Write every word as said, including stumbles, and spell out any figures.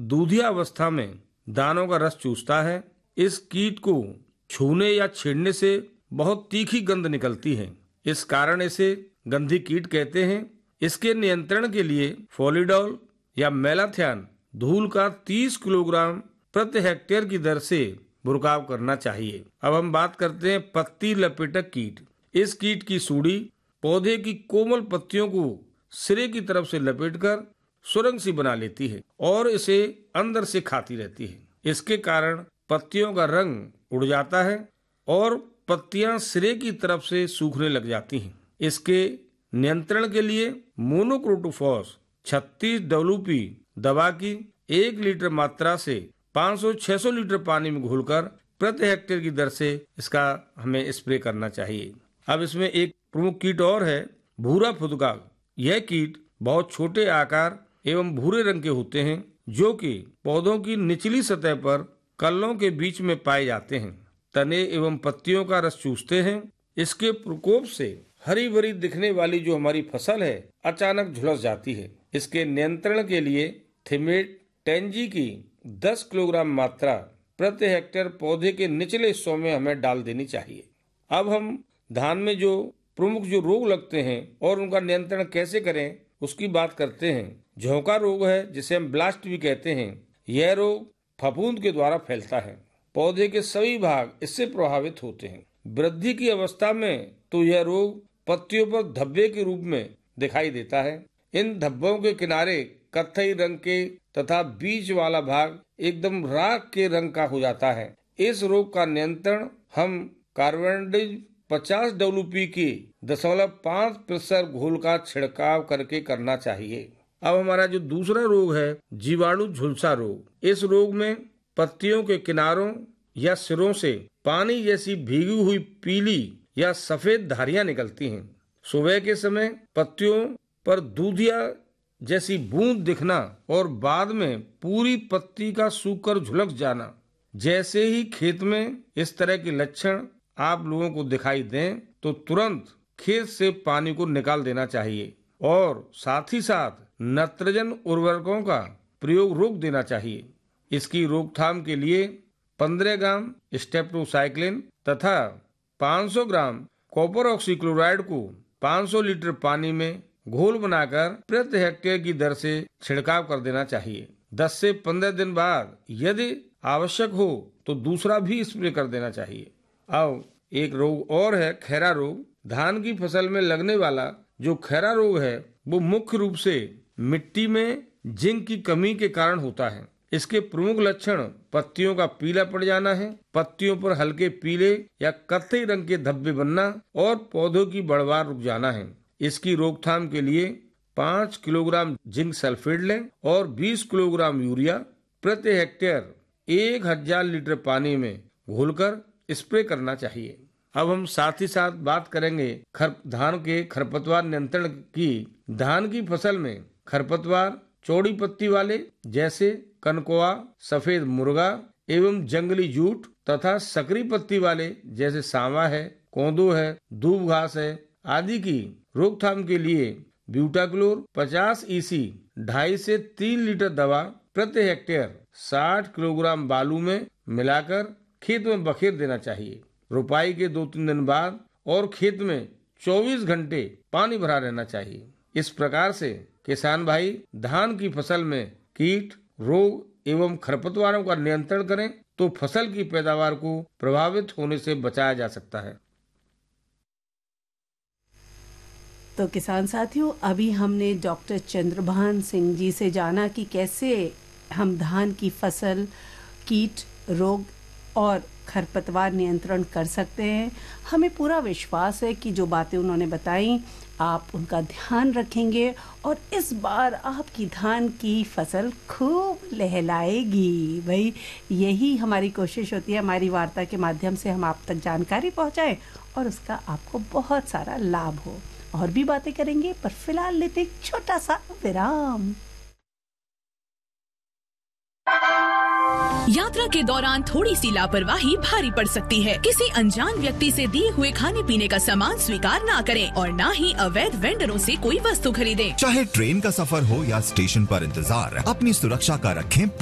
दूधिया अवस्था में दानों का रस चूसता है। इस कीट को छूने या छेड़ने से बहुत तीखी गंध निकलती है, इस कारण इसे गंधी कीट कहते हैं। इसके नियंत्रण के लिए फॉलीडॉल या मेलाथियान धूल का तीस किलोग्राम प्रति हेक्टेयर की दर से बुरकाव करना चाहिए। अब हम बात करते हैं पत्ती लपेटक कीट। इस कीट की सूड़ी पौधे की कोमल पत्तियों को सिरे की तरफ से लपेटकर सुरंग सी बना लेती है और इसे अंदर से खाती रहती है। इसके कारण पत्तियों का रंग उड़ जाता है और पत्तियां सिरे की तरफ से सूखने लग जाती हैं। इसके नियंत्रण के लिए मोनोक्रोटोफॉस छत्तीस डब्ल्यू पी दवा की एक लीटर मात्रा से पाँच सौ छह सौ लीटर पानी में घोलकर प्रति हेक्टेयर की दर से इसका हमें स्प्रे करना चाहिए। अब इसमें एक प्रमुख कीट और है, भूरा फुदका। यह कीट बहुत छोटे आकार एवं भूरे रंग के होते हैं, जो कि पौधों की निचली सतह पर कल्लों के बीच में पाए जाते हैं। तने एवं पत्तियों का रस चूसते हैं। इसके प्रकोप से हरी भरी दिखने वाली जो हमारी फसल है अचानक झुलस जाती है। इसके नियंत्रण के लिए थिमेट टेंजी की दस किलोग्राम मात्रा प्रति हेक्टेयर पौधे के निचले हिस्सों में हमें डाल देनी चाहिए। अब हम धान में जो प्रमुख जो रोग लगते हैं और उनका नियंत्रण कैसे करें उसकी बात करते हैं। झोंका रोग है, जिसे हम ब्लास्ट भी कहते हैं। यह रोग फफूंद के द्वारा फैलता है। पौधे के सभी भाग इससे प्रभावित होते हैं। वृद्धि की अवस्था में तो यह रोग पत्तियों पर धब्बे के रूप में दिखाई देता है। इन धब्बों के किनारे कत्थई रंग के तथा बीच वाला भाग एकदम राख के रंग का हो जाता है। इस रोग का नियंत्रण हम कार्बेंडिज पचास डब्ल्यू पी की दशमलव पाँच प्रतिशत घोल का छिड़काव करके करना चाहिए। अब हमारा जो दूसरा रोग है जीवाणु झुलसा रोग। इस रोग में पत्तियों के किनारों या सिरों से पानी जैसी भीगी हुई पीली या सफेद धारियां निकलती हैं। सुबह के समय पत्तियों पर दूधिया जैसी बूंद दिखना और बाद में पूरी पत्ती का सूखकर झुलस जाना। जैसे ही खेत में इस तरह के लक्षण आप लोगों को दिखाई दें तो तुरंत खेत से पानी को निकाल देना चाहिए और साथ ही साथ नाइट्रोजन उर्वरकों का प्रयोग रोक देना चाहिए। इसकी रोकथाम के लिए पंद्रह ग्राम स्टेप्टोसाइक्लिन तथा पाँच सौ ग्राम कॉपर ऑक्सीक्लोराइड को पाँच सौ लीटर पानी में घोल बनाकर प्रति हेक्टेयर की दर से छिड़काव कर देना चाहिए। दस से पंद्रह दिन बाद यदि आवश्यक हो तो दूसरा भी स्प्रे कर देना चाहिए। अब एक रोग और है खैरा रोग। धान की फसल में लगने वाला जो खैरा रोग है वो मुख्य रूप से मिट्टी में जिंक की कमी के कारण होता है। इसके प्रमुख लक्षण पत्तियों का पीला पड़ जाना है, पत्तियों पर हल्के पीले या कत्थई रंग के धब्बे बनना और पौधों की बढ़वार रुक जाना है। इसकी रोकथाम के लिए पाँच किलोग्राम जिंक सल्फेट लें और बीस किलोग्राम यूरिया प्रति हेक्टेयर एक हजार लीटर पानी में घोलकर स्प्रे करना चाहिए। अब हम साथ ही साथ बात करेंगे खर धान के खरपतवार नियंत्रण की। धान की फसल में खरपतवार चौड़ी पत्ती वाले जैसे कनकोआ, सफेद मुर्गा एवं जंगली जूट तथा सकरी पत्ती वाले जैसे सांवा है, कोंदो है, दूब घास है आदि की रोकथाम के लिए ब्यूटाक्लोर पचास ईसी ढाई से तीन लीटर दवा प्रति हेक्टेयर साठ किलोग्राम बालू में मिलाकर खेत में बखेर देना चाहिए। रुपाई के दो तीन दिन बाद और खेत में चौबीस घंटे पानी भरा रहना चाहिए। इस प्रकार से किसान भाई धान की फसल में कीट, रोग एवं खरपतवारों का नियंत्रण करें तो फसल की पैदावार को प्रभावित होने से बचाया जा सकता है। तो किसान साथियों, अभी हमने डॉक्टर चंद्रभान सिंह जी से जाना कि कैसे हम धान की फसल कीट, रोग और खरपतवार नियंत्रण कर सकते हैं। हमें पूरा विश्वास है कि जो बातें उन्होंने बताई आप उनका ध्यान रखेंगे और इस बार आपकी धान की फसल खूब लहलाएगी। भाई यही हमारी कोशिश होती है, हमारी वार्ता के माध्यम से हम आप तक जानकारी पहुंचाएं और उसका आपको बहुत सारा लाभ हो। और भी बातें करेंगे, पर फिलहाल लेते एक छोटा सा विराम। यात्रा के दौरान थोड़ी सी लापरवाही भारी पड़ सकती है। किसी अनजान व्यक्ति से दिए हुए खाने पीने का सामान स्वीकार ना करें और ना ही अवैध वेंडरों से कोई वस्तु खरीदें। चाहे ट्रेन का सफर हो या स्टेशन पर इंतजार, अपनी सुरक्षा का रखें